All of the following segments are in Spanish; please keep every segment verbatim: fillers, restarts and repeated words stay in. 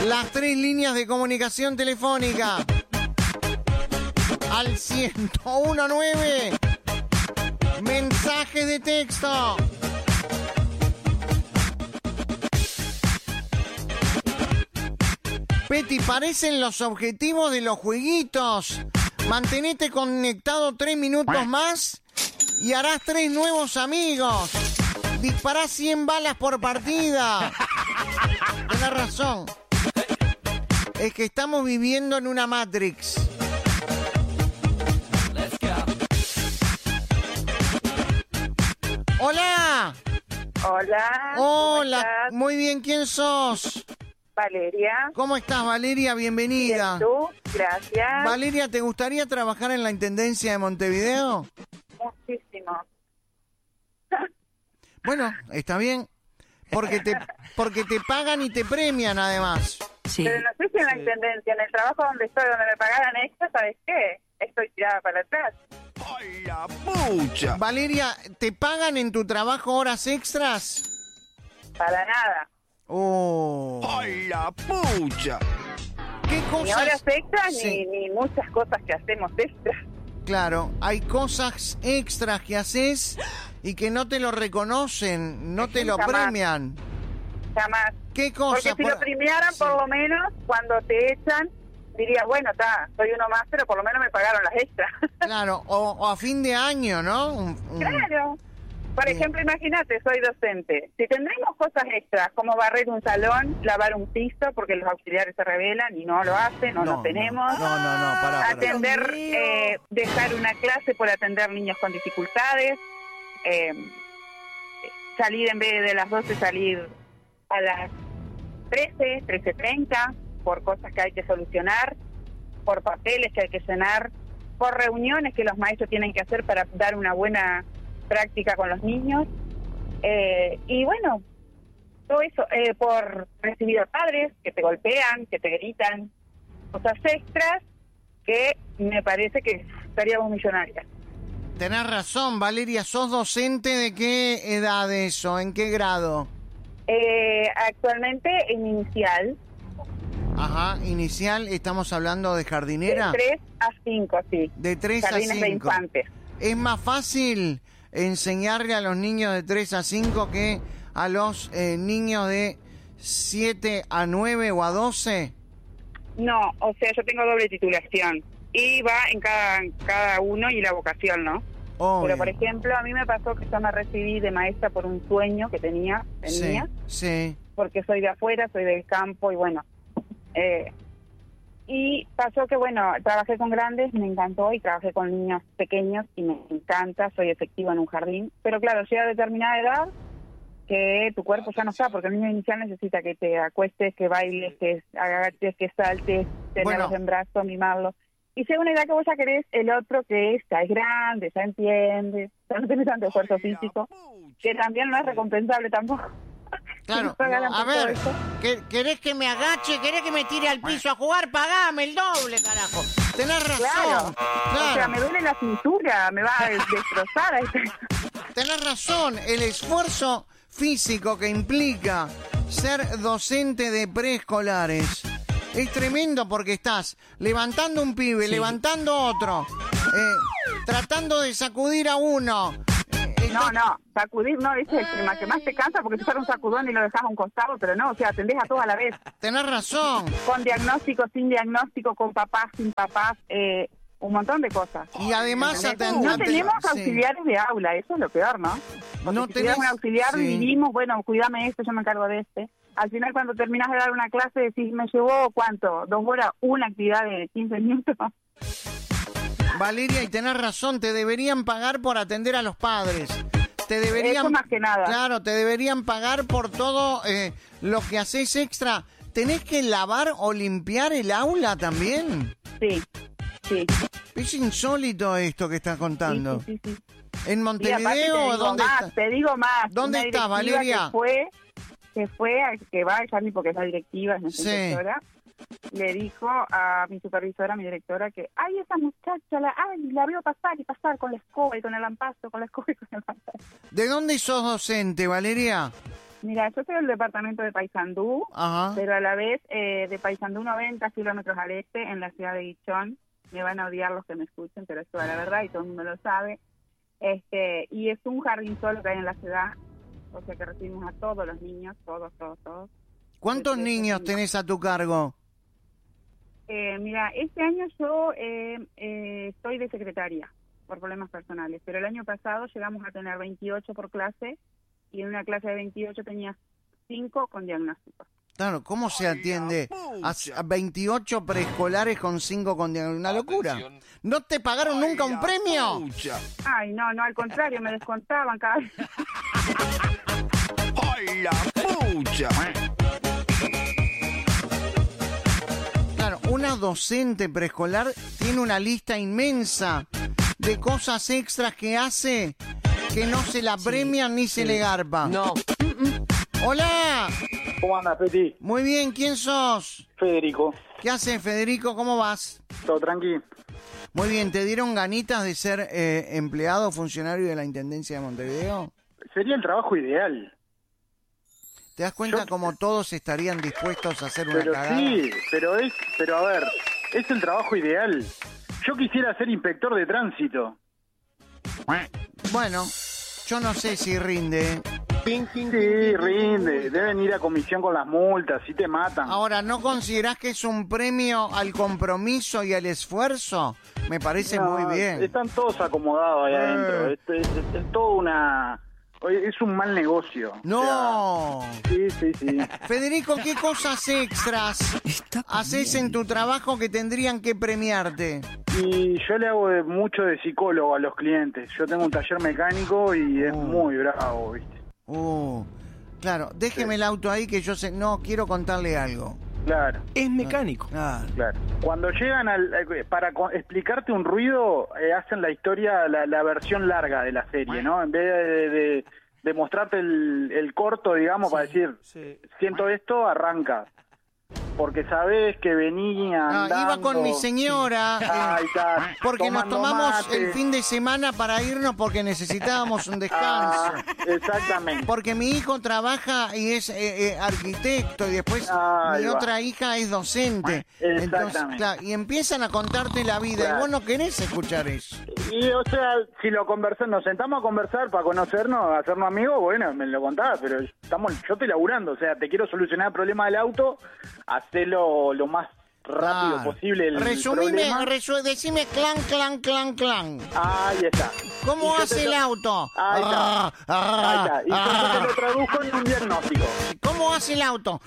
Las tres líneas de comunicación telefónica. Al ciento uno nueve. Mensajes de texto. Peti, parecen los objetivos de los jueguitos. Mantenete conectado tres minutos más y harás tres nuevos amigos. Dispará cien balas por partida. Tienes razón. Es que estamos viviendo en una Matrix. Hola. Hola. Hola. Muy bien, ¿quién sos? Valeria. ¿Cómo estás, Valeria? Bienvenida. Bien, tú, gracias. Valeria, ¿te gustaría trabajar en la Intendencia de Montevideo? Muchísimo. Bueno, está bien. Porque te, porque te pagan y te premian, además. Sí. Pero no sé si en la Sí. Intendencia, en el trabajo donde estoy, donde me pagaran extra, ¿sabes qué? Estoy tirada para atrás. ¡Ay, la pucha! Valeria, ¿te pagan en tu trabajo horas extras? Para nada. Oh. ¡Ay, la pucha! ¿Qué Ni cosas? horas extras, Sí. ni, ni muchas cosas que hacemos extras. Claro, hay cosas extras que haces y que no te lo reconocen, no te lo Jamás. premian. Jamás. ¿Qué Porque cosas? si lo premiaran, Sí. por lo menos, cuando te echan, diría, bueno, está, soy uno más, pero por lo menos me pagaron las extras. Claro, o, o a fin de año, ¿no? Un- un- Claro. Por Bien. ejemplo, imagínate, soy docente. Si tendremos cosas extras, como barrer un salón, lavar un piso, porque los auxiliares se rebelan y no lo hacen, o no, No, tenemos. no, no, no, pará, pará. Atender, Dios mío. eh, dejar una clase por atender niños con dificultades. eh, salir en vez de las doce, salir a las trece, trece treinta, por cosas que hay que solucionar, por papeles que hay que llenar, por reuniones que los maestros tienen que hacer para dar una buena práctica con los niños. Eh, y bueno, todo eso, eh, por recibir a padres que te golpean, que te gritan, cosas extras que me parece que estaríamos millonarias. Tenés razón, Valeria, ¿sos docente de qué edad eso? ¿En qué grado? Eh, actualmente en inicial, Ajá, inicial, estamos hablando de jardinera. de tres a cinco, sí. De tres a Jardines de cinco. infantes. ¿Es más fácil enseñarle a los niños de tres a cinco que a los eh, niños de siete a nueve o a doce? No, o sea, yo tengo doble titulación y va en cada, en cada uno y la vocación, ¿no? Obvio. Pero, por ejemplo, a mí me pasó que yo me recibí de maestra por un sueño que tenía, de Sí, niña, sí. porque soy de afuera, soy del campo y bueno. Eh, y pasó que, bueno, trabajé con grandes, me encantó, y trabajé con niños pequeños y me encanta, soy efectiva en un jardín. Pero claro, llega a determinada edad que tu cuerpo ya no está, porque el niño inicial necesita que te acuestes, que bailes, que agaches, que saltes, tenerlos Bueno. en brazos, mimarlos. Y según la edad que vos ya querés, el otro que es, ya es grande, ya entiende, ya no tenés tanto esfuerzo Ay, la físico, pucha. que también no es recompensable tampoco. Claro, Que hagan a todo ver, eso. ¿qué- ¿querés que me agache? ¿Querés que me tire al piso a jugar? Pagame el doble, carajo. Tenés razón. Claro. O sea, me duele la cintura, me va a destrozar. Tenés razón, el esfuerzo físico que implica ser docente de preescolares es tremendo, porque estás levantando un pibe, Sí. levantando otro, eh, tratando de sacudir a uno. eh, No, estás- no, sacudir no es el tema que más te cansa, porque si fuera un sacudón y lo dejas a un costado, pero no, o sea, atendés a todos a la vez, Tenés razón. con diagnóstico, sin diagnóstico, con papás, sin papás, eh, un montón de cosas. Y además ¿Entendés? aten- No aten- tenemos sí. auxiliares de aula, eso es lo peor, ¿no? Porque No si tuviéramos un tenés- auxiliar, sí. dividimos, bueno, cuídame este, yo me encargo de este. Al final, cuando terminas de dar una clase, decís, me llevó, ¿cuánto? ¿Dos horas? ¿Una actividad de quince minutos? Valeria, y tenés razón, te deberían pagar por atender a los padres. Te deberían, Eso más que nada. Claro, te deberían pagar por todo eh, lo que haces extra. ¿Tenés que lavar o limpiar el aula también? Sí, sí. Es insólito esto que estás contando. Sí, sí, sí, sí. ¿En Y aparte te Montevideo o digo dónde más, está? te digo más. ¿Dónde una está, directiva Valeria? Que fue, que fue, a- que va a Charlie porque es la directiva, es nuestra Sí. directora, le dijo a mi supervisora, a mi directora, que, ay, esa muchacha, la, ay, la veo pasar y pasar con la escoba y con el lampazo, con la escoba y con el lampazo. ¿De dónde sos docente, Valeria? Mira, yo soy del departamento de Paysandú, Ajá. pero a la vez eh, de Paysandú noventa kilómetros al este, en la ciudad de Guichón. Me van a odiar los que me escuchen, pero es toda la verdad y todo el mundo lo sabe. Este, y es un jardín solo que hay en la ciudad, o sea que recibimos a todos los niños, todos, todos, todos. ¿Cuántos Desde niños pequeños. tenés a tu cargo? Eh, mira, este año yo eh, eh, estoy de secretaria por problemas personales, pero el año pasado llegamos a tener veintiocho por clase y en una clase de veintiocho tenía cinco con diagnósticos. Claro, ¿cómo se atiende a a veintiocho preescolares con cinco con diagnóstico? Una locura. ¿No te pagaron nunca un premio? Pucha. Ay, no, no, al contrario, me descontaban cada vez. ¡Ay, la pucha! Claro, una docente preescolar tiene una lista inmensa de cosas extras que hace que no se la premian ni se le garpa. No. ¡Hola! ¿Cómo andas, Peti? Muy bien, ¿quién sos? Federico, ¿Qué haces, Federico? ¿Cómo vas? todo tranqui. Muy bien, ¿te dieron ganitas de ser eh, empleado o funcionario de la Intendencia de Montevideo? Sería el trabajo ideal. ¿Te das cuenta Yo- como todos estarían dispuestos a hacer una Pero cagada? sí, pero es, pero a ver, es el trabajo ideal. Yo quisiera ser inspector de tránsito. Bueno, yo no sé si rinde. Sí, rinde. Deben ir a comisión con las multas, si te matan. Ahora, ¿no considerás que es un premio al compromiso y al esfuerzo? Me parece No, muy bien. Están todos acomodados ahí Eh. adentro. Es, es, es- es todo una... Es un mal negocio. No. O sea, sí, sí, sí. Federico, ¿qué cosas extras haces en tu trabajo que tendrían que premiarte? Y yo le hago de- mucho de psicólogo a los clientes. Yo tengo un taller mecánico y es Oh. muy bravo, ¿viste? Uh, claro, déjeme el auto ahí que yo sé... No, quiero contarle algo. Claro. Es mecánico. Claro. Claro. Cuando llegan al, eh, para co- explicarte un ruido, eh, hacen la historia, la, la versión larga de la serie, ¿no? En vez de, de, de mostrarte el, el corto, digamos, para decir, Sí. siento esto, arranca. Porque sabés que venía Ah, andando. iba con mi señora, eh, Ahí está, porque nos tomando tomamos mate. el fin de semana para irnos porque necesitábamos un descanso. Ah, exactamente. Porque mi hijo trabaja y es eh, eh, arquitecto y después Ahí mi va. otra hija es docente. Entonces, Exactamente. claro, y empiezan a contarte la vida Claro. y vos no querés escuchar eso. Y, o sea, si lo conversamos, nos sentamos a conversar para conocernos, hacernos amigos, bueno, me lo contás, pero estamos, yo estoy laburando, o sea, te quiero solucionar el problema del auto, hacelo lo más rápido Claro. posible el Resumime, problema. resu- decime clan, clan, clan, clan. Ahí está. ¿Cómo Y yo hace te el lo- auto? Ahí está. Ah, ah, Ahí está. Y yo ah. te lo traduzco en un diagnóstico. ¿Cómo hace el auto?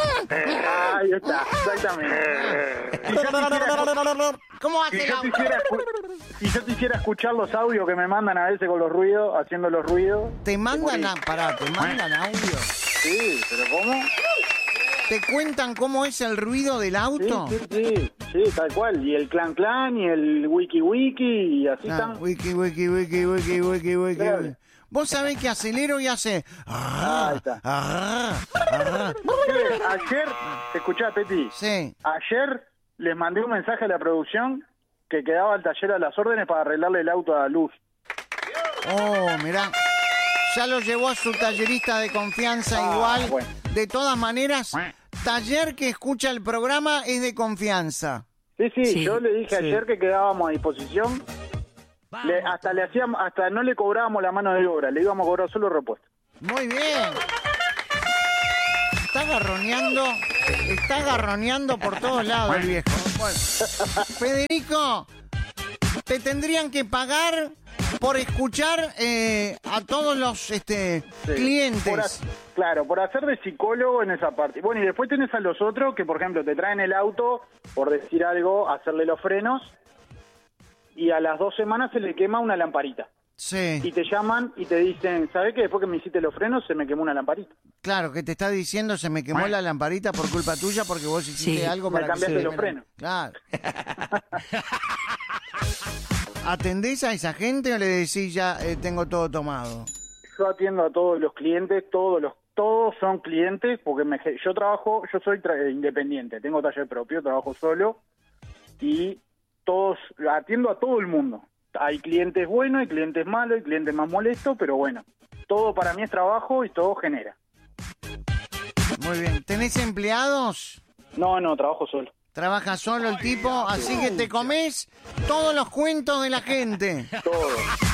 Ahí está, exactamente. Si yo quisiera, ¿Cómo si hace el yo auto? quisiera escu- si yo quisiera escuchar los audios que me mandan a veces con los ruidos, haciendo los ruidos. Te mandan a... morís. Pará, te mandan audio. Sí, pero ¿cómo? ¿Te cuentan cómo es el ruido del Sí, auto? sí, sí, sí, tal cual. Y el clan clan y el wiki wiki y así Ah, están. wiki, wiki, wiki, wiki, wiki, wiki. Claro. Vos sabés que acelero y hace... Ah, Ahí está. ah, ah. Che, ayer, escuchá, Peti, Sí. ayer les mandé un mensaje a la producción que quedaba el taller a las órdenes para arreglarle el auto a Luz. Oh, mirá. Ya lo llevó a su tallerista de confianza Ah, igual. bueno. De todas maneras, taller que escucha el programa es de confianza. Sí, sí, Sí, yo le dije sí. ayer que quedábamos a disposición. Le- hasta le hacíamos, hasta no le cobrábamos la mano de obra, le íbamos a cobrar solo el repuesto. Muy bien. Está garroneando, está garroneando por todos lados el viejo. Bueno, Federico, te tendrían que pagar por escuchar eh, a todos los este, Sí. clientes. Por ha- claro, por hacer de psicólogo en esa parte. Bueno, y después tenés a los otros que, por ejemplo, te traen el auto, por decir algo, hacerle los frenos, y a las dos semanas se le quema una lamparita. Sí, Y te llaman y te dicen, ¿sabés que después que me hiciste los frenos se me quemó una lamparita? claro, que te está diciendo se me quemó la lamparita por culpa tuya porque vos hiciste Sí, algo me para que cambiaste se los queme la- frenos. Claro. ¿Atendés a esa gente o le decís ya eh, tengo todo tomado? Yo atiendo a todos los clientes, todos los todos son clientes, porque me, yo trabajo, yo soy tra- independiente, tengo taller propio, trabajo solo, y todos, atiendo a todo el mundo. Hay clientes buenos, hay clientes malos, hay clientes más molestos, pero bueno, todo para mí es trabajo y todo genera. Muy bien. ¿Tenés empleados? No, no, trabajo solo. Trabaja solo el tipo, así que te comés todos los cuentos de la gente. Todo.